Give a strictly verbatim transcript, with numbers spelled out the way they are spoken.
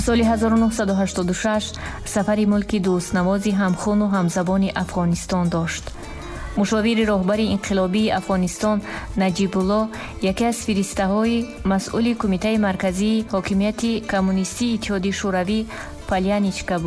соли ҳазору нуҳсаду ҳаштоду шаш сафари мулки дӯстнавози ҳамхуну ҳамзабони Афғонистон дошт. мушовири роҳбари инқилобии Афғонистон Наҷибулло яке аз фиристаҳои масъули кумитаи марказии ҳокимияти коммунистии Иттиҳоди Шӯравӣ Паляничка буд.